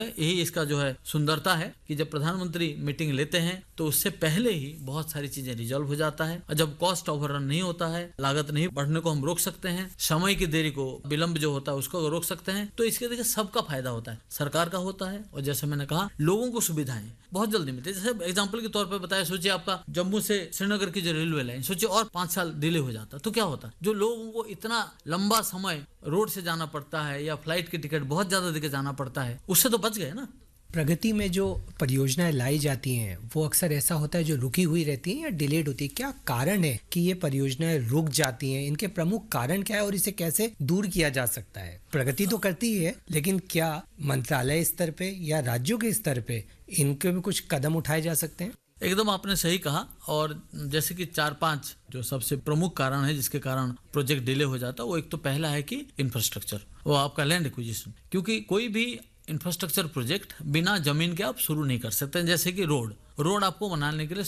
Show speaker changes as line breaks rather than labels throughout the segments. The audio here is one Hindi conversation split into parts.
यही इसका जो है सुंदरता है कि जब प्रधानमंत्री मीटिंग लेते हैं तो उससे पहले ही बहुत सारी चीजें रिजॉल्व हो जाता है, और जब कॉस्ट ओवररन नहीं होता है, लागत नहीं बढ़ने को हम रोक सकते हैं, समय की देरी को, विलंब जो होता है उसको रोक सकते हैं, तो इसके देखिए सबका फायदा होता है, सरकार का होता है, और जैसे मैंने कहा लोगों को सुविधाएं बहुत जल्दी मिलती है। जैसे एग्जाम्पल के तौर पर बताया, सोचिए आपका जम्मू से श्रीनगर की जो रेलवे लाइन, सोचिए और 5 साल डिले हो जाता तो क्या होता। जो लोगों को इतना लंबा समय रोड से जाना पड़ता है या फ्लाइट की टिकट बहुत ज्यादा देके जाना पड़ता है, उससे तो बच गए ना।
प्रगति में जो परियोजनाएं लाई जाती हैं वो अक्सर ऐसा होता है जो रुकी हुई रहती हैं या डिलेड होती है। क्या कारण है कि ये परियोजनाएं रुक जाती हैं? इनके प्रमुख कारण क्या है और इसे कैसे दूर किया जा सकता है? प्रगति तो करती है, लेकिन क्या मंत्रालय स्तर पे या राज्यों के स्तर पे इनके भी कुछ कदम उठाए जा सकते हैं?
एकदम आपने सही कहा। और जैसे कि 4-5 जो सबसे प्रमुख कारण है जिसके कारण प्रोजेक्ट डिले हो जाता है, वो एक तो पहला है कि इंफ्रास्ट्रक्चर, वो आपका लैंड एक्विजिशन। क्योंकि कोई भी इंफ्रास्ट्रक्चर प्रोजेक्ट बिना जमीन के आप शुरू नहीं कर सकते। जैसे कि रोड आपको बनाने के लिए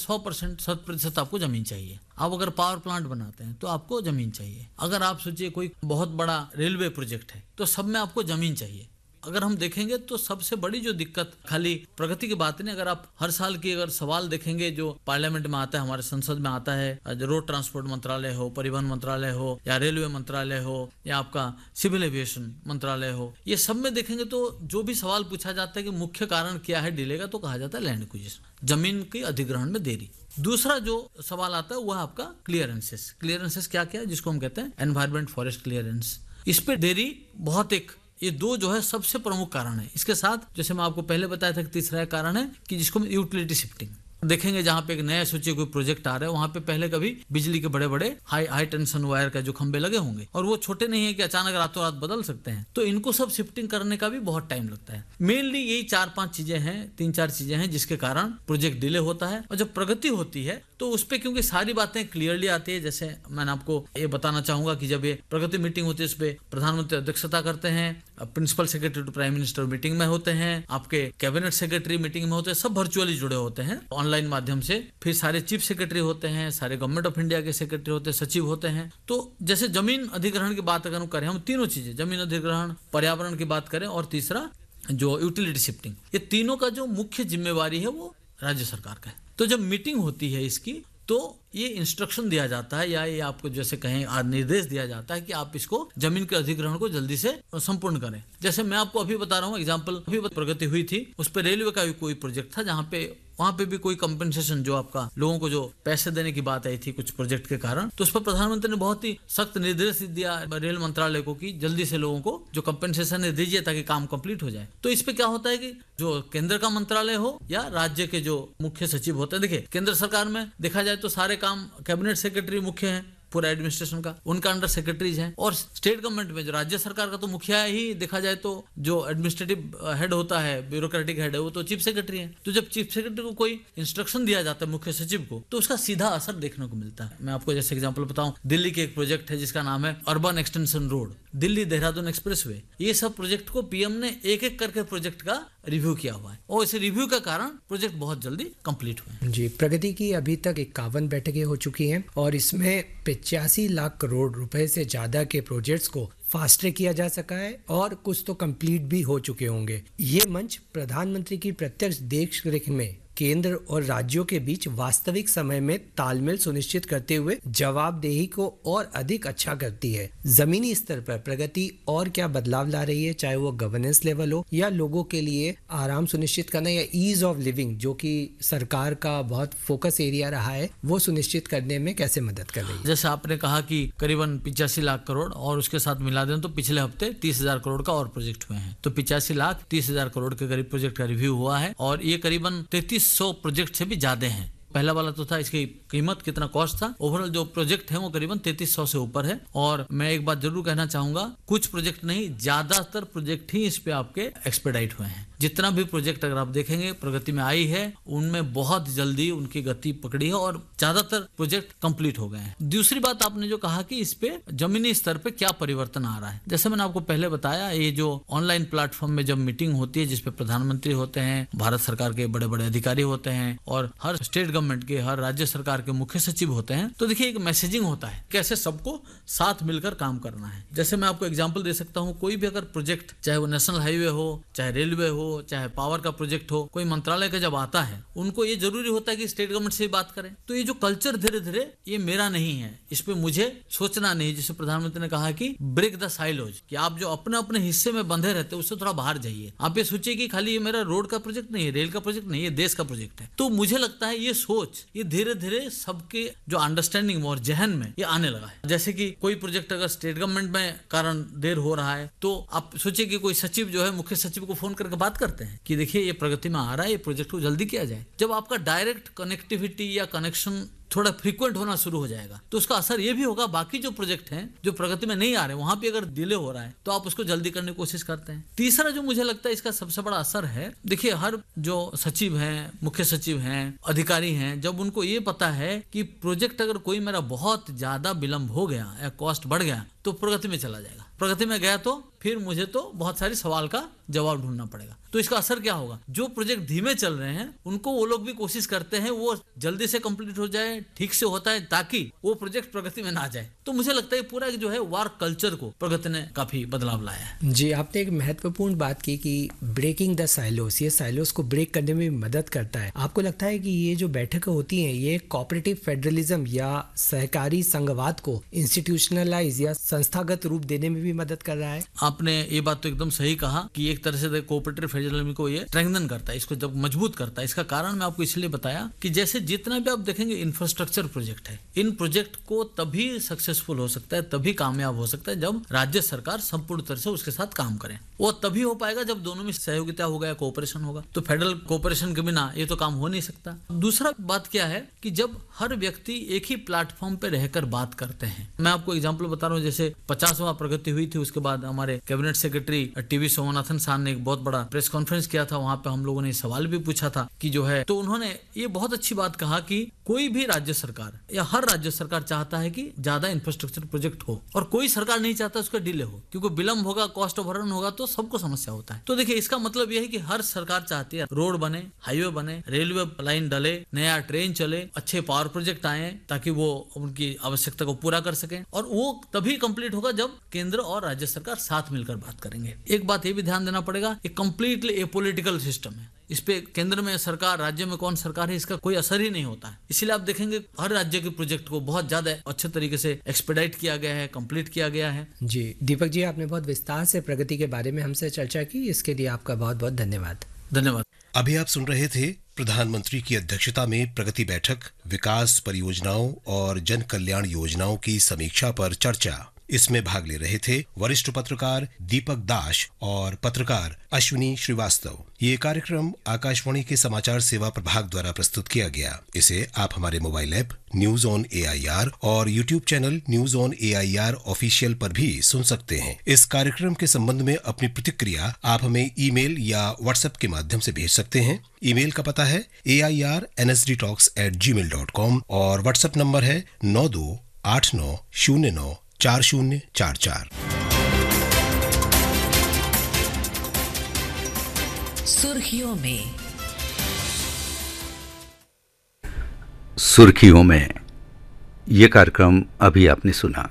100% आपको जमीन चाहिए। आप अगर पावर प्लांट बनाते हैं तो आपको जमीन चाहिए। अगर आप सोचिए कोई बहुत बड़ा रेलवे प्रोजेक्ट है तो सब में आपको जमीन चाहिए। अगर हम देखेंगे तो सबसे बड़ी जो दिक्कत, खाली प्रगति की बात नहीं, अगर आप हर साल की अगर सवाल देखेंगे जो पार्लियामेंट में आता है, हमारे संसद में आता है, रोड ट्रांसपोर्ट मंत्रालय हो, परिवहन मंत्रालय हो, या रेलवे मंत्रालय हो, या आपका सिविल एविएशन मंत्रालय हो, ये सब में देखेंगे तो जो भी सवाल पूछा जाता है कि मुख्य कारण क्या है डिले का, तो कहा जाता है लैंड एक्विजिशन, जमीन के अधिग्रहण में देरी। दूसरा जो सवाल आता है वह आपका क्लियरेंसेस क्या क्या है, जिसको हम कहते हैं एनवायरमेंट फॉरेस्ट क्लियरेंस। इस पे देरी बहुत, ये दो जो है सबसे प्रमुख कारण है। इसके साथ जैसे मैं आपको पहले बताया था कि तीसरा कारण है कि जिसको हम यूटिलिटी शिफ्टिंग देखेंगे। जहाँ पे एक नया सोचिए कोई प्रोजेक्ट आ रहा है, वहाँ पे पहले कभी बिजली के बड़े बड़े हाई टेंशन वायर का जो खंभे लगे होंगे, और वो छोटे नहीं है कि अचानक रातों रात बदल सकते हैं, तो इनको सब शिफ्टिंग करने का भी बहुत टाइम लगता है। मेनली यही 4-5 चीजें हैं, 3-4 चीजें हैं जिसके कारण प्रोजेक्ट डिले होता है। और जब प्रगति होती है तो उस पर क्योंकि सारी बातें क्लियरली आती है, जैसे मैंने आपको ये बताना चाहूंगा कि जब ये प्रगति मीटिंग होती है इस पे प्रधानमंत्री अध्यक्षता करते हैं, principal secretary to prime minister meeting में होते हैं, आपके कैबिनेट सेक्रेटरी मीटिंग में होते हैं, सब वर्चुअली जुड़े होते हैं ऑनलाइन माध्यम से। फिर सारे चीफ सेक्रेटरी होते हैं, सारे गवर्नमेंट ऑफ इंडिया के सेक्रेटरी होते हैं, सचिव होते हैं। तो जैसे जमीन अधिग्रहण की बात अगर हम करें, हम तीनों चीजें, जमीन अधिग्रहण, पर्यावरण की बात करें, और तीसरा जो यूटिलिटी शिफ्टिंग, ये तीनों का जो मुख्य जिम्मेवारी है वो राज्य सरकार का है। तो जब मीटिंग होती है इसकी, तो ये इंस्ट्रक्शन दिया जाता है, या ये आपको जैसे कहें निर्देश दिया जाता है कि आप इसको जमीन के अधिग्रहण को जल्दी से संपूर्ण करें। जैसे मैं आपको अभी बता रहा हूँ एग्जांपल, अभी प्रगति हुई थी, उस पर रेलवे का भी कोई प्रोजेक्ट था, जहाँ पे वहां पे भी कोई कंपनसेशन, जो आपका लोगों को जो पैसे देने की बात आई थी कुछ प्रोजेक्ट के कारण, तो उस पर प्रधानमंत्री ने बहुत ही सख्त निर्देश दिया रेल मंत्रालय को कि जल्दी से लोगों को जो कंपनसेशन दीजिए ताकि काम कंप्लीट हो जाए। तो इस पे क्या होता है कि जो केंद्र का मंत्रालय हो या राज्य के जो मुख्य सचिव होते हैं, देखिए केंद्र सरकार में देखा जाए तो सारे काम कैबिनेट सेक्रेटरी मुख्य है, पूरा एडमिनिस्ट्रेशन का उनका अंडर सेक्रेटरीज हैं, और स्टेट गवर्नमेंट में जो राज्य सरकार का तो मुखिया ही देखा जाए तो जो एडमिनिस्ट्रेटिव हेड होता है, ब्यूरोक्रेटिक हेड है, वो तो चीफ सेक्रेटरी है। तो जब चीफ सेक्रेटरी को कोई इंस्ट्रक्शन दिया जाता है मुख्य सचिव को, तो उसका सीधा असर देखने को मिलता है। मैं आपको जैसे एग्जांपल बताऊं, दिल्ली के एक प्रोजेक्ट है जिसका नाम है urban extension road, Delhi Dehradun expressway. ये सब प्रोजेक्ट को पीएम ने एक एक करके प्रोजेक्ट का रिव्यू किया हुआ है, और इस रिव्यू का कारण प्रोजेक्ट बहुत जल्दी कंप्लीट हुए।
जी, प्रगति की अभी तक 51 बैठकें हो चुकी हैं, और इसमें 85 लाख करोड़ रुपए से ज्यादा के प्रोजेक्ट्स को फास्ट ट्रैक किया जा सका है, और कुछ तो कंप्लीट भी हो चुके होंगे। ये मंच प्रधानमंत्री की प्रत्यक्ष देखरेख में केंद्र और राज्यों के बीच वास्तविक समय में तालमेल सुनिश्चित करते हुए जवाबदेही को और अधिक अच्छा करती है। जमीनी स्तर पर प्रगति और क्या बदलाव ला रही है, चाहे वो गवर्नेंस लेवल हो या लोगों के लिए आराम सुनिश्चित करना या ईज ऑफ लिविंग, जो कि सरकार का बहुत फोकस एरिया रहा है, वो सुनिश्चित करने में कैसे मदद कर रही है?
जैसे आपने कहा कि करीबन 85 लाख करोड़, और उसके साथ मिला दें तो पिछले हफ्ते 30,000 करोड़ का और प्रोजेक्ट हुए हैं। तो 85 लाख 30,000 करोड़ के करीब प्रोजेक्ट का रिव्यू हुआ है, और ये करीबन 3300 प्रोजेक्ट से भी ज्यादा हैं। पहला वाला तो था, इसकी कीमत कितना कॉस्ट था, ओवरऑल जो प्रोजेक्ट है वो करीबन 3300 से ऊपर है। और मैं एक बात जरूर कहना चाहूंगा, कुछ प्रोजेक्ट नहीं, ज्यादातर प्रोजेक्ट ही इस पे आपके एक्सपेडाइट हुए हैं। जितना भी प्रोजेक्ट अगर आप देखेंगे प्रगति में आई है, उनमें बहुत जल्दी उनकी गति पकड़ी है, और ज्यादातर प्रोजेक्ट कंप्लीट हो गए हैं। दूसरी बात आपने जो कहा कि इस पे जमीनी स्तर पे क्या परिवर्तन आ रहा है, जैसे मैंने आपको पहले बताया, ये जो ऑनलाइन प्लेटफॉर्म में जब मीटिंग होती है जिसपे प्रधानमंत्री होते हैं, भारत सरकार के बड़े बड़े अधिकारी होते हैं, और हर स्टेट गवर्नमेंट के, हर राज्य सरकार के मुख्य सचिव होते हैं, तो देखिए एक मैसेजिंग होता है कैसे सबको साथ मिलकर काम करना है। जैसे मैं आपको एग्जांपल दे सकता हूँ, कोई भी अगर प्रोजेक्ट, चाहे वो नेशनल हाईवे हो, चाहे रेलवे हो, चाहे पावर का प्रोजेक्ट हो, कोई मंत्रालय का जब आता है, उनको ये जरूरी होता है कि स्टेट गवर्नमेंट से बात करें। तो ये जो कल्चर धीरे धीरे, ये मेरा नहीं है, इस पे मुझे सोचना नहीं। जैसे प्रधानमंत्री ने कहा कि ब्रेक द साइलोज, कि आप जो अपने अपने हिस्से में बंधे रहते हैं उससे थोड़ा बाहर जाइए। आप ये सोचिए कि खाली ये मेरा रोड का प्रोजेक्ट नहीं है, रेल का प्रोजेक्ट नहीं है, ये देश का प्रोजेक्ट है। तो मुझे लगता है ये सोच, ये धीरे धीरे सबके जो अंडरस्टैंडिंग और जहन में ये आने लगा है। जैसे कि कोई प्रोजेक्ट अगर स्टेट गवर्नमेंट में कारण देर हो रहा है, तो आप सोचिए कि कोई सचिव जो है मुख्य सचिव को फोन करके बात करते हैं कि देखिए ये प्रगति में आ रहा है, ये प्रोजेक्ट को जल्दी किया जाए। जब आपका डायरेक्ट कनेक्टिविटी या कनेक्शन थोड़ा फ्रीक्वेंट होना शुरू हो जाएगा, तो उसका असर ये भी होगा बाकी जो प्रोजेक्ट हैं जो प्रगति में नहीं आ रहे, वहां पे अगर डिले हो रहा है तो आप उसको जल्दी करने की कोशिश करते हैं। तीसरा जो मुझे लगता है इसका सबसे बड़ा असर है, देखिए हर जो सचिव हैं, मुख्य सचिव हैं, अधिकारी हैं, जब उनको ये पता है कि प्रोजेक्ट अगर कोई मेरा बहुत ज्यादा विलंब हो गया या कॉस्ट बढ़ गया तो प्रगति में चला जाएगा, प्रगति में गया तो फिर मुझे तो बहुत सारे सवाल का जवाब ढूंढना पड़ेगा। तो इसका असर क्या होगा, जो प्रोजेक्ट धीमे चल रहे हैं उनको वो लोग भी कोशिश करते हैं वो जल्दी से कंप्लीट हो जाए, ठीक से होता है ताकि वो प्रोजेक्ट प्रगति में ना जाए। तो मुझे लगता है पूरा जो है वर्क कल्चर को प्रगति ने काफी बदलाव लाया है।
जी, आपने एक महत्वपूर्ण बात की कि ब्रेकिंग द साइलोस, ये साइलोस को ब्रेक करने में मदद करता है। आपको लगता है कि ये जो बैठकें होती हैं ये कोऑपरेटिव फेडरलिज्म या सहकारी संघवाद को इंस्टीट्यूशनलाइज या संस्थागत रूप देने में भी मदद कर रहा है?
आपने ये बात तो एकदम सही कहा कि एक तरह से कोऑपरेटिव फेडरलिज्म को ये स्ट्रेंथन करता है, इसको जब मजबूत करता है। इसका कारण मैं आपको इसलिए बताया कि जैसे जितना भी आप देखेंगे इंफ्रास्ट्रक्चर प्रोजेक्ट है, इन प्रोजेक्ट को तभी सक्सेसफुल हो सकता है, तभी कामयाब हो सकता है जब राज्य सरकार संपूर्ण तरह से उसके साथ काम करे। वो तभी हो पाएगा जब दोनों में सहयोगिता होगा या कोऑपरेशन होगा। तो फेडरल कोऑपरेशन के बिना ये तो काम हो नहीं सकता। दूसरा बात क्या है कि जब हर व्यक्ति एक ही प्लेटफॉर्म पे रहकर बात करते हैं, मैं आपको एग्जांपल बता रहा हूँ, जैसे 50वां प्रगति हुई थी, उसके बाद हमारे कैबिनेट सेक्रेटरी टीवी सोमनाथन साहब ने एक बहुत बड़ा प्रेस कॉन्फ्रेंस किया था, वहां पे हम लोगों ने सवाल भी पूछा था कि जो है, तो उन्होंने ये बहुत अच्छी बात कहा कि कोई भी राज्य सरकार या हर राज्य सरकार चाहता है कि ज्यादा इंफ्रास्ट्रक्चर प्रोजेक्ट हो, और कोई सरकार नहीं चाहता उसका डिले हो, क्योंकि विलंब होगा, कॉस्ट ओवररन होगा तो सबको समस्या होता है। तो देखिए इसका मतलब यह है कि हर सरकार चाहती है रोड बने, हाईवे बने, रेलवे लाइन डले, नया ट्रेन चले, अच्छे पावर प्रोजेक्ट आए ताकि वो उनकी आवश्यकता को पूरा कर सके, और वो तभी कंप्लीट होगा जब केंद्र और राज्य सरकार साथ मिलकर बात करेंगे। एक बात ये भी ध्यान देना पड़ेगा, ये कंप्लीटली एपॉलिटिकल सिस्टम है, इस पे केंद्र में सरकार, राज्य में कौन सरकार है, इसका कोई असर ही नहीं होता है। इसीलिए आप देखेंगे हर राज्य के प्रोजेक्ट को बहुत ज्यादा अच्छे तरीके से एक्सपेडाइट किया गया है, कंप्लीट किया गया है।
जी दीपक जी, आपने बहुत विस्तार से प्रगति के बारे में हमसे चर्चा की, इसके लिए आपका बहुत बहुत धन्यवाद।
धन्यवाद।
अभी आप सुन रहे थे प्रधानमंत्री की अध्यक्षता में प्रगति बैठक, विकास परियोजनाओं और जन कल्याण योजनाओं की समीक्षा पर चर्चा। इसमें भाग ले रहे थे वरिष्ठ पत्रकार दीपक दास और पत्रकार अश्विनी श्रीवास्तव। ये कार्यक्रम आकाशवाणी के समाचार सेवा प्रभाग द्वारा प्रस्तुत किया गया। इसे आप हमारे mobile app news on AIR और YouTube channel news on AIR official पर भी सुन सकते हैं। इस कार्यक्रम के संबंध में अपनी प्रतिक्रिया आप हमें ईमेल या व्हाट्सएप के माध्यम से भेज सकते हैं। ईमेल का पता है AIRNSDtalks@gmail.com और व्हाट्सएप नंबर है 9289094044।
सुर्खियों में ये कार्यक्रम अभी आपने सुना।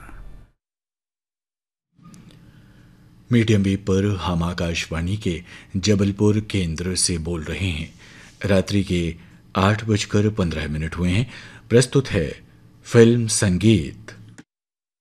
मीडियम वेव पर हम आकाशवाणी के जबलपुर केंद्र से बोल रहे हैं। रात्रि के 8:15 हुए हैं। प्रस्तुत है फिल्म संगीत।